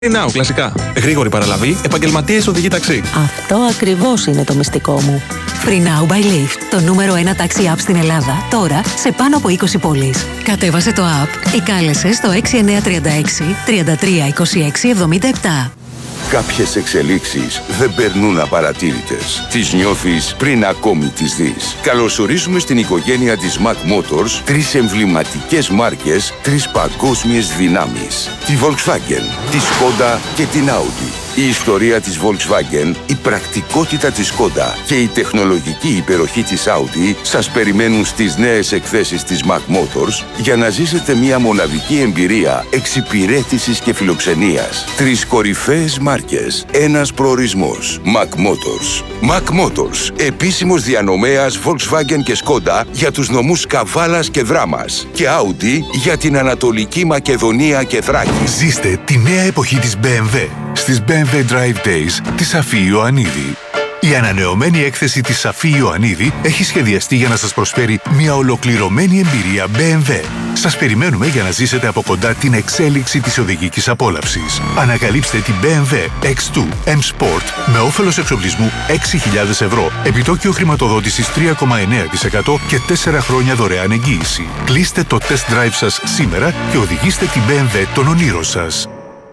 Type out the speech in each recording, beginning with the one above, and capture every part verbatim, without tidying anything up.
Now, κλασικά. Γρήγορη παραλαβή, επαγγελματίες οδηγοί ταξί. Αυτό ακριβώς είναι το μυστικό μου. Free Now by Lyft, το νούμερο ένα taxi app στην Ελλάδα, τώρα σε πάνω από είκοσι πόλεις. Κατέβασε το app ή κάλεσε στο έξι εννιά τρία έξι τρία τρία είκοσι έξι εβδομήντα επτά. Κάποιες εξελίξεις δεν περνούν απαρατήρητες. Τις νιώθεις πριν ακόμη τις δεις. Καλωσορίζουμε στην οικογένεια της Mac Motors τρεις εμβληματικές μάρκες, τρεις παγκόσμιες δυνάμεις. Τη Volkswagen, τη Skoda και την Audi. Η ιστορία της Volkswagen, η πρακτικότητα της Skoda και η τεχνολογική υπεροχή της Audi σας περιμένουν στις νέες εκθέσεις της Mac Motors για να ζήσετε μια μοναδική εμπειρία εξυπηρέτησης και φιλοξενίας. Τρεις κορυφαίες μάρκες, ένας προορισμός. Mac Motors. Mac Motors, επίσημος διανομέας Volkswagen και Skoda για τους νομούς Καβάλας και Δράμας και Audi για την Ανατολική Μακεδονία και Θράκη. Ζήστε τη νέα εποχή της μπι εμ ντάμπλιου στις μπι εμ ντάμπλιου Drive Days της Σαφή Ιωαννίδη. Η ανανεωμένη έκθεση της Σαφή Ιωαννίδη έχει σχεδιαστεί για να σας προσφέρει μια ολοκληρωμένη εμπειρία μπι εμ ντάμπλιου. Σας περιμένουμε για να ζήσετε από κοντά την εξέλιξη της οδηγικής απόλαυσης. Ανακαλύψτε την μπι εμ ντάμπλιου εξ δύο M Sport με όφελος εξοπλισμού έξι χιλιάδες ευρώ, επιτόκιο χρηματοδότησης τρία κόμμα εννέα τοις εκατό και τέσσερα χρόνια δωρεάν εγγύηση. Κλείστε το test drive σας σήμερα και οδηγήστε την μπι εμ ντάμπλιου των ονείρων σας.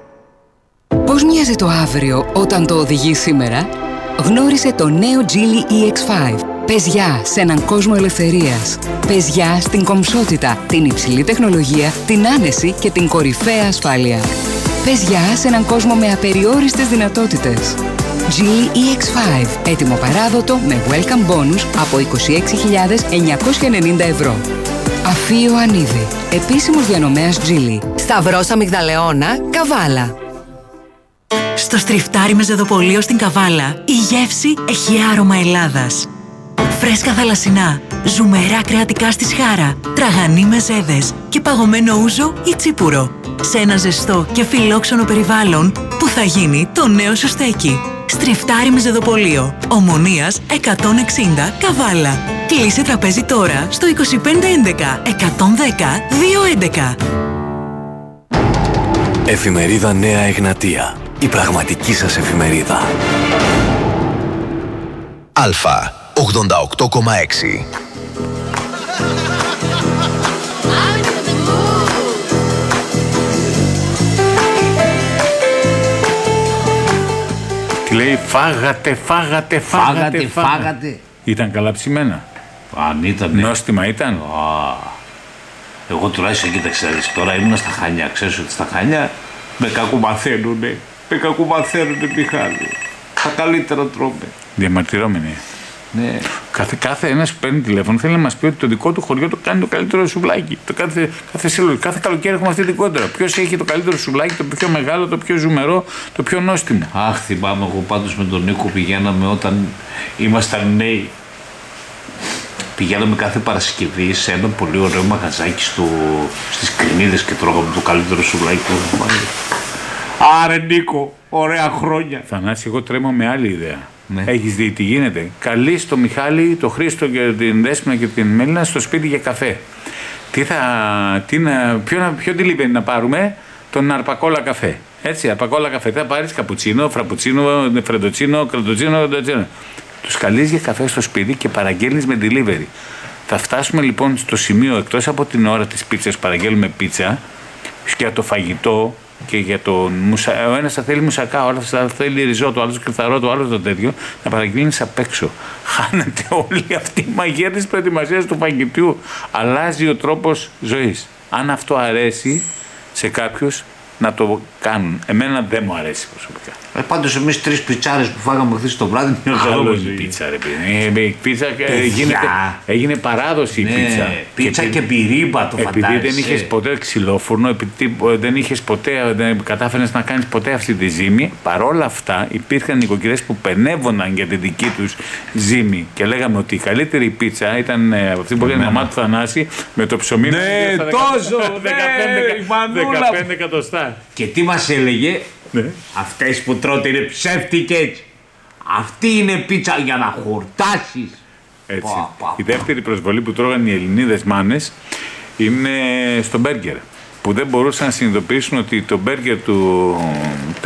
Πώς μοιάζει το αύριο όταν το οδηγείς σήμερα? Γνώρισε το νέο Geely ι εξ πέντε. Πες γεια σε έναν κόσμο ελευθερίας. Πες γεια στην κομψότητα, την υψηλή τεχνολογία, την άνεση και την κορυφαία ασφάλεια. Πες γεια σε έναν κόσμο με απεριόριστες δυνατότητες. Geely ι εξ πέντε. Έτοιμο παράδοτο με welcome bonus από είκοσι έξι χιλιάδες εννιακόσια ενενήντα ευρώ. Αφή Ιωαννίδη. Επίσημος διανομέας Geely. Σταυρός Αμυγδαλεώνα, Καβάλα. Στο στριφτάρι με ζεδοπολείο στην Καβάλα, η γεύση έχει άρωμα Ελλάδας. Φρέσκα θαλασσινά, ζουμερά κρεατικά στη σχάρα, τραγανή με ζέδες και παγωμένο ούζο ή τσίπουρο. Σε ένα ζεστό και φιλόξενο περιβάλλον που θα γίνει το νέο σου στέκι. Στριφτάρι με ζεδοπολείο, Ομονίας εκατόν εξήντα Καβάλα. Κλείσε τραπέζι τώρα στο είκοσι πέντε έντεκα εκατόν δέκα διακόσια έντεκα. Εφημερίδα Νέα Εγνατία. Η πραγματική σας εφημερίδα. Αλφα ογδόντα οκτώ κόμμα έξι. Τι λέει, φάγατε, φάγατε, φάγατε, φάγατε, φάγατε. Ήταν καλά ψημένα. Αν ήταν. Νόστιμα ήταν. Α, εγώ τουλάχιστον κοίταξε, τώρα ήμουν στα Χανιά. Ξέρεις ότι στα Χανιά με κακομαθαίνουνε. Με κακομαθαίνουνε, Μιχάλη. Τα καλύτερα τρώμε. Διαμαρτυρόμενοι. Ναι. Κάθε, κάθε ένας που παίρνει τηλέφωνο θέλει να μας πει ότι το δικό του χωριό το κάνει το καλύτερο σουβλάκι. Το κάθε, κάθε, σύλλογο, κάθε καλοκαίρι έχουμε αυτή την κόντρα. Ποιος έχει το καλύτερο σουβλάκι, το πιο μεγάλο, το πιο ζουμερό, το πιο νόστιμο. Αχ, θυμάμαι εγώ πάντως με τον Νίκο πηγαίναμε όταν ήμασταν νέοι. Πηγαίναμε κάθε Παρασκευή σε ένα πολύ ωραίο μαγαζάκι στο, στις Κρινίδες και τρώγαμε το καλύτερο σουβλάκι που έχουμε πάρει. Άρε Νίκο, ωραία χρόνια. Θανάση, εγώ τρέμω με άλλη ιδέα. Ναι. Έχεις δει τι γίνεται? Καλείς το Μιχάλη, το Χρήστο και την Δέσποινα και την Μέλινα στο σπίτι για καφέ. Τι θα, τι να, ποιο, ποιο delivery να πάρουμε? Τον αρπακόλα καφέ. Έτσι, αρπακόλα καφέ. Θα πάρεις καπουτσίνο, φραπουτσίνο, φρεντοτσίνο, κροτοτσίνο, κροτοτσίνο. Τους καλείς για καφέ στο σπίτι και παραγγέλνεις με delivery. Θα φτάσουμε λοιπόν στο σημείο, εκτός από την ώρα της πίτσας που παραγγέλνουμε πίτσα, για το φαγητό και για τον μουσα... ο ένας θα θέλει μουσακά, ο άλλος θα θέλει ριζότο, ο άλλος κρυθαρό, το άλλο το τέτοιο, να παραγγείλεις απ' έξω. Χάνεται όλη αυτή η μαγεία της προετοιμασίας του φαγητού. Αλλάζει ο τρόπος ζωής. Αν αυτό αρέσει σε κάποιους, να το κάνουν. Εμένα δεν μου αρέσει προσωπικά. Ε, πάντως εμείς τρεις πιτσάρες που φάγαμε χθες το βράδυ, μια Άλλο η πίτσα, ρε παιδί. Η πίτσα γίνεται, έγινε παράδοση η ναι, πίτσα. Πίτσα και, και πυρίμπα, το φαντάζεσαι. Επειδή δεν είχες ποτέ ξυλόφουρνο, επειδή δεν είχες ποτέ, δεν κατάφερες να κάνεις ποτέ αυτή τη ζύμη, παρόλα αυτά υπήρχαν νοικοκυρές που πενεύονταν για τη δική τους ζύμη και λέγαμε ότι η καλύτερη πίτσα ήταν αυτή που λέγανε η μαμά του Θανάση με το ψωμί. Ναι, τόσο! δεκαπέντε εκατοστά. Και τι μας έλεγε? Ναι. Αυτές που τρώτε είναι ψεύτικες. Αυτή είναι πίτσα για να χορτάσεις. Έτσι. Πα, πα, η δεύτερη προσβολή που τρώγαν οι Ελληνίδες μάνες είναι στο μπέργκερ. που δεν μπορούσαν να συνειδητοποιήσουν ότι το μπέργκερ του